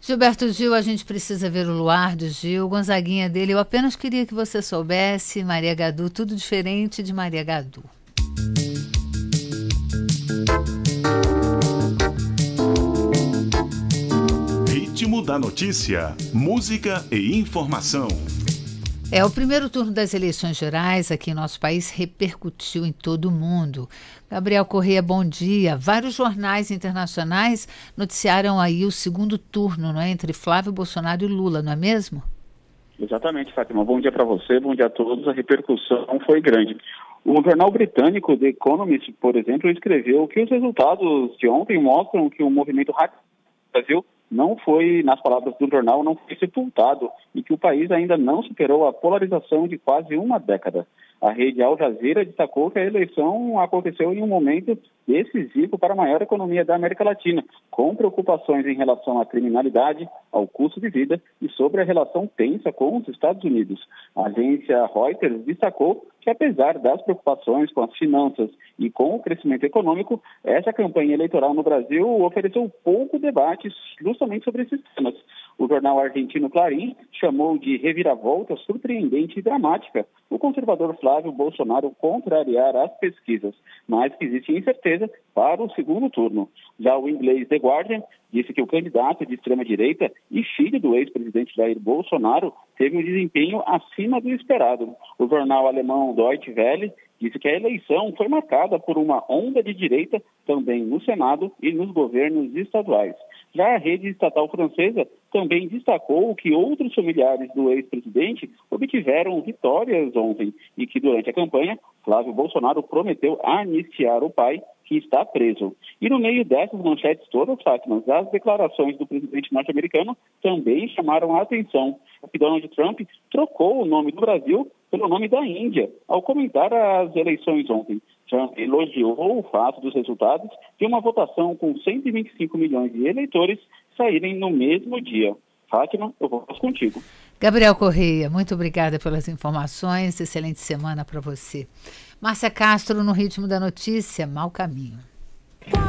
Gilberto Gil, a gente precisa ver o luar do Gil, Gonzaguinha dele. Eu apenas queria que você soubesse, Maria Gadu, tudo diferente de Maria Gadu. Ritmo da notícia, música e informação. O primeiro turno das eleições gerais aqui em nosso país repercutiu em todo o mundo. Gabriel Correia, bom dia. Vários jornais internacionais noticiaram aí o segundo turno, não é, entre Flávio Bolsonaro e Lula, não é mesmo? Exatamente, Fátima. Bom dia para você, bom dia a todos. A repercussão foi grande. O jornal britânico The Economist, por exemplo, escreveu que os resultados de ontem mostram que o movimento radical do Brasil não foi, nas palavras do jornal, não foi sepultado e que o país ainda não superou a polarização de quase uma década. A rede Al Jazeera destacou que a eleição aconteceu em um momento decisivo para a maior economia da América Latina, com preocupações em relação à criminalidade, ao custo de vida e sobre a relação tensa com os Estados Unidos. A agência Reuters destacou que, apesar das preocupações com as finanças e com o crescimento econômico, essa campanha eleitoral no Brasil ofereceu pouco debate justamente sobre esses temas. O jornal argentino Clarín chamou de reviravolta surpreendente e dramática o conservador Flávio Bolsonaro contrariar as pesquisas, mas que existe incerteza para o segundo turno. Já o inglês The Guardian disse que o candidato de extrema-direita e filho do ex-presidente Jair Bolsonaro teve um desempenho acima do esperado. O jornal alemão Deutsche Welle disse que a eleição foi marcada por uma onda de direita também no Senado e nos governos estaduais. Já a rede estatal francesa também destacou que outros familiares do ex-presidente obtiveram vitórias ontem e que durante a campanha, Flávio Bolsonaro prometeu anistiar o pai, que está preso. E no meio dessas manchetes todas, Fátima, as declarações do presidente norte-americano também chamaram a atenção. O Donald Trump trocou o nome do Brasil pelo nome da Índia ao comentar as eleições ontem. Trump elogiou o fato dos resultados de uma votação com 125 milhões de eleitores saírem no mesmo dia. Fátima, eu vou contigo. Gabriel Correia, muito obrigada pelas informações. Excelente semana para você. Márcia Castro, no Ritmo da Notícia, mau caminho.